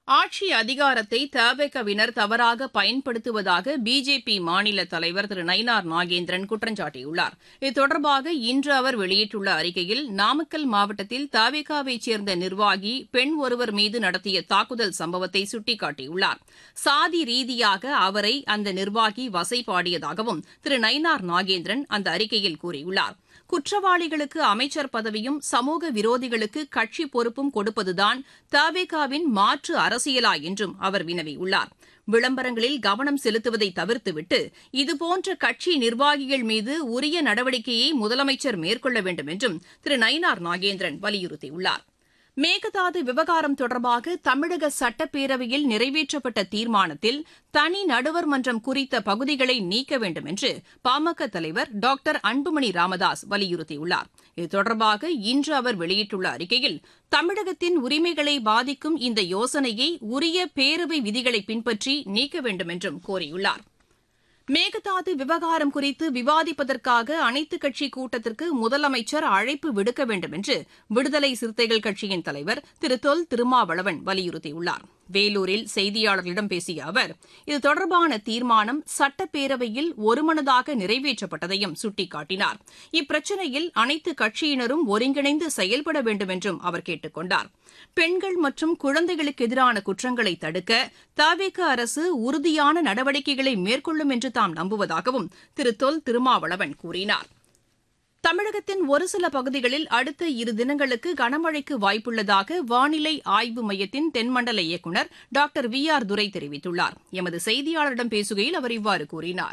ஆட்சி அதிகாரத்தை தவேகவினர் தவறாக பயன்படுத்துவதாக பிஜேபி மாநில தலைவர் திரு நயினார் நாகேந்திரன் குற்றம் சாட்டியுள்ளார். இது தொடர்பாக இன்று அவர் வெளியிட்டுள்ள அறிக்கையில், நாமக்கல் மாவட்டத்தில் தவேகாவைச் சேர்ந்த நிர்வாகி பெண் ஒருவர் மீது நடத்திய தாக்குதல் சம்பவத்தை சுட்டிக்காட்டியுள்ளார். சாதி ரீதியாக அவரை அந்த நிர்வாகி வசைபாடியதாகவும் திரு நயினார் நாகேந்திரன் அந்த அறிக்கையில் கூறியுள்ளார். குற்றவாளிகளுக்கு அமைச்சர் பதவியும் சமூக விரோதிகளுக்கு கட்சி பொறுப்பும் கொடுப்பதுதான் தவேகாவின் மாற்று அரசியலா என்றும் அவர் வினவியுள்ளார். விளம்பரங்களில் கவனம் செலுத்துவதை தவிர்த்துவிட்டு இதுபோன்ற கட்சி நிர்வாகிகள் மீது உரிய நடவடிக்கையை முதலமைச்சர் மேற்கொள்ள வேண்டும் என்றும் திரு நயினார் நாகேந்திரன் வலியுறுத்தியுள்ளார். மேகதாது விவகாரம் தொடர்பாக தமிழக சட்டப்பேரவையில் நிறைவேற்றப்பட்ட தீர்மானத்தில் தனி நடுவர் மன்றம் குறித்த பகுதிகளை நீக்க வேண்டும் என்று பாமக தலைவர் டாக்டர் அன்புமணி ராமதாஸ் வலியுறுத்தியுள்ளார். இது தொடர்பாக இன்று அவர் வெளியிட்டுள்ள அறிக்கையில், தமிழகத்தின் உரிமைகளை பாதிக்கும் இந்த யோசனையை உரிய பேரவை விதிகளை பின்பற்றி நீக்க வேண்டும் என்றும் கோரியுள்ளார். மேகதாது விவகாரம் குறித்து விவாதிப்பதற்காக அனைத்துக் கட்சி கூட்டத்திற்கு முதலமைச்சர் அழைப்பு விடுக்க வேண்டும் என்று விடுதலை சிறுத்தைகள் கட்சியின் தலைவர் திரு தொல் திருமாவளவன் வலியுறுத்தியுள்ளார். வேலூரில் செய்தியாளர்களிடம் பேசிய அவர், இது தொடர்பான தீர்மானம் சட்டப்பேரவையில் ஒருமனதாக நிறைவேற்றப்பட்டதையும் சுட்டிக்காட்டினார். இப்பிரச்சினையில் அனைத்து கட்சியினரும் ஒருங்கிணைந்து செயல்பட வேண்டும் என்றும் அவர் கேட்டுக் கொண்டார். பெண்கள் மற்றும் குழந்தைகளுக்கு எதிரான குற்றங்களை தடுக்க தவேக அரசு உறுதியான நடவடிக்கைகளை மேற்கொள்ளும் என்று தாம் நம்புவதாகவும் திரு தொல் திருமாவளவன் கூறினார். தமிழகத்தின் ஒரு சில பகுதிகளில் அடுத்த 2 தினங்களுக்கு கனமழைக்கு வாய்ப்புள்ளதாக வானிலை ஆய்வு மையத்தின் தென்மண்டல இயக்குநர் டாக்டர் VR துரை தெரிவித்துள்ளார். எமது செய்தியாளரிடம் பேசுகையில் அவர் இவ்வாறு கூறினார்.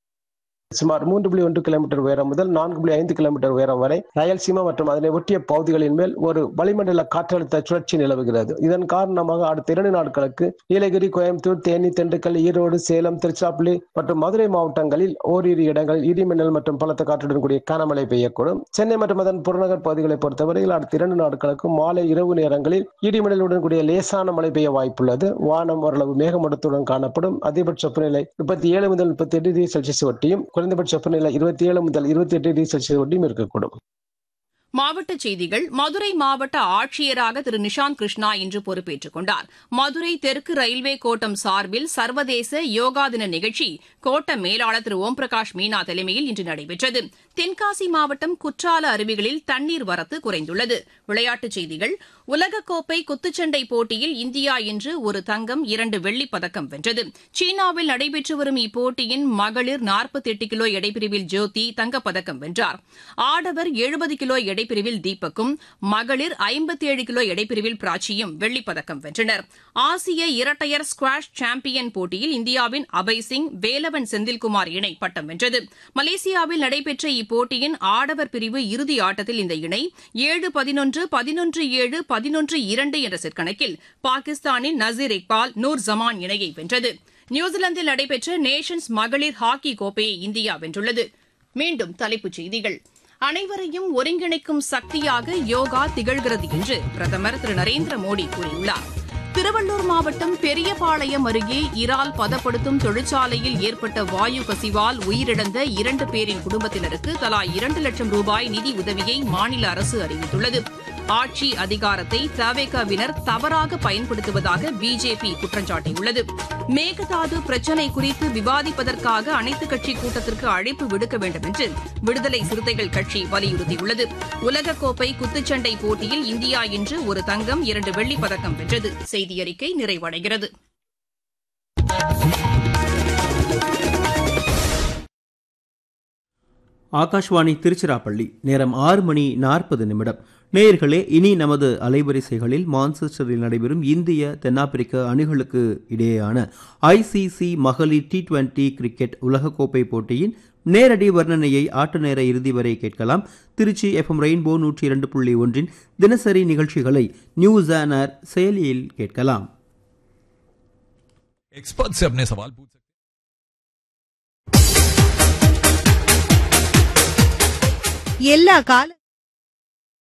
சுமார் 3.1 கிலோமீட்டர் உயரம் முதல் 4.5 கிலோமீட்டர் உயரம் வரை ராயல்சீமா மற்றும் அதனை ஒட்டிய பகுதிகளின் மேல் ஒரு வளிமண்டல காற்றழுத்த சுழற்சி நிலவுகிறது. இதன் காரணமாக அடுத்த 2 நாட்களுக்கு நீலகிரி, கோயம்புத்தூர், தேனி, திண்டுக்கல், ஈரோடு, சேலம், திருச்சிராப்பள்ளி மற்றும் மதுரை மாவட்டங்களில் ஓரிரு இடங்கள் இடிமின்னல் மற்றும் பலத்த காற்றுடன் கூடிய கனமழை பெய்யக்கூடும். சென்னை மற்றும் அதன் புறநகர் பகுதிகளை பொறுத்தவரையில் அடுத்த 2 நாட்களுக்கு மாலை இரவு நேரங்களில் இடிமின்னலுடன் கூடிய லேசான மழை பெய்ய வாய்ப்புள்ளது. வானம் ஓரளவு மேகமூட்டத்துடன் காணப்படும். அதிகபட்ச வெப்பநிலை 37 முதல் 38 டிகிரி செல்சியஸ் ஒட்டியும் குறைந்தபட்ச வெப்பநிலை 27 முதல் 28 டிகிரி செல்சியஸ் ஒட்டியும் இருக்கக்கூடும். மாவட்டச் செய்திகள். மதுரை மாவட்ட ஆட்சியராக திரு நிஷாந்த் கிருஷ்ணா இன்று பொறுப்பேற்றுக் கொண்டார். மதுரை தெற்கு ரயில்வே கோட்டம் சார்பில் சர்வதேச யோகா தின நிகழ்ச்சி கோட்ட மேலாளர் திரு ஓம் பிரகாஷ் மீனா தலைமையில் இன்று நடைபெற்றது. தென்காசி மாவட்டம் குற்றால அருவிகளில் தண்ணீர் வரத்து குறைந்துள்ளது. விளையாட்டுச் செய்திகள். உலகக்கோப்பை குத்துச்சண்டை போட்டியில் இந்தியா இன்று ஒரு தங்கம் 2 வெள்ளிப் பதக்கம் வென்றது. சீனாவில் நடைபெற்று வரும் இப்போட்டியின் மகளிர் 48 கிலோ எடைப்பிரிவில் ஜோதி தங்கப்பதக்கம் வென்றார். ஆடவர் 70 கிலோ எடைப்பிரிவில் தீபக்கும், மகளிர் 57 கிலோ எடைப்பிரிவில் பிராச்சியும் வெள்ளிப் பதக்கம் வென்றனர். ஆசிய இரட்டையர் ஸ்குவாஷ் சாம்பியன் போட்டியில் இந்தியாவின் அபய் சிங், வேலவன் செந்தில்குமார் இணை பட்டம் வென்றது. மலேசியாவில் நடைபெற்ற இப்போட்டியின் ஆடவர் பிரிவு இறுதி ஆட்டத்தில் இந்த இணை 7-11, 11-7, 11-2 என்ற செட் கணக்கில் பாகிஸ்தானின் நசீர் இக்பால், நூர் ஜமான் இணையை வென்றது. நியூசிலாந்தில் நடைபெற்ற நேஷன்ஸ் மகளிர் ஹாக்கி கோப்பையை இந்தியா வென்றுள்ளது. மீண்டும் தலைப்புச் செய்திகள். அனைவரையும் ஒருங்கிணைக்கும் சக்தியாக யோகா திகழ்கிறது என்று பிரதமர் திரு நரேந்திர மோடி கூறியுள்ளார். திருவள்ளூர் மாவட்டம் பெரியபாளையம் அருகே இறால் பதப்படுத்தும் தொழிற்சாலையில் ஏற்பட்ட வாயு கசிவால் உயிரிழந்த 2 பேரின் குடும்பத்தினருக்கு தலா 2 லட்சம் ரூபாய் நிதி உதவியை மாநில அரசு அறிவித்துள்ளது. ஆட்சி அதிகாரத்தை தவேகவினர் தவறாக பயன்படுத்துவதாக பிஜேபி குற்றம் சாட்டியுள்ளது. மேகதாது பிரச்சினை குறித்து விவாதிப்பதற்காக அனைத்துக் கட்சி கூட்டத்திற்கு அழைப்பு விடுக்க வேண்டும் என்று விடுதலை சிறுத்தைகள் கட்சி வலியுறுத்தியுள்ளது. உலகக்கோப்பை குத்துச்சண்டை போட்டியில் இந்தியா இன்று ஒரு தங்கம் 2 வெள்ளிப் பதக்கம் வென்றது. செய்தியறிக்கை நிறைவடைகிறது. ஆகாஷ்வாணி திருச்சிராப்பள்ளி. நேரம் 6:40. நேயர்களே, இனி நமது அலைவரிசைகளில் மான்செஸ்டரில் நடைபெறும் இந்திய தென்னாப்பிரிக்க அணிகளுக்கு இடையேயான ICC மகளிர் T20 கிரிக்கெட் உலகக்கோப்பை போட்டியின் நேரடி வர்ணனையை ஆட்ட நேர இறுதி வரை கேட்கலாம். திருச்சி FM ரெயின்போ 102.1 தினசரி நிகழ்ச்சிகளை நியூஸ் ஆன் ஏர் செயலியில் கேட்கலாம். एक्सपर्ट से अपने सवाल पूछ सकते எல்லா கால